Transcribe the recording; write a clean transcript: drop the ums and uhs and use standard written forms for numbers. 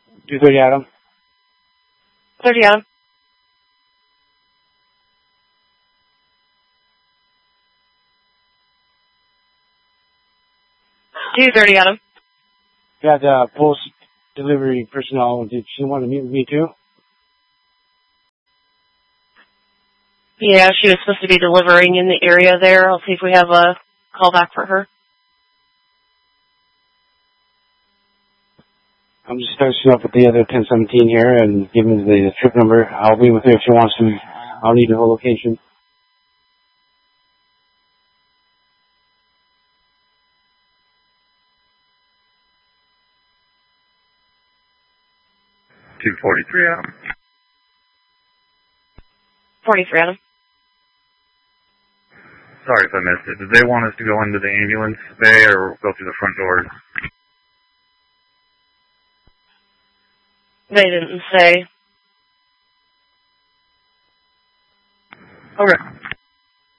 230 Adam. 30 Adam. $230 Adam. Got post-delivery personnel. Did she want to meet with me too? Yeah, she was supposed to be delivering in the area there. I'll see if we have a call back for her. I'm just finishing up with the other 1017 here and giving the trip number. I'll be with her if she wants to. I'll need the whole location. $243 Adam. 43 Adam. Sorry if I missed it. Did they want us to go into the ambulance bay or go through the front doors? They didn't say. Okay.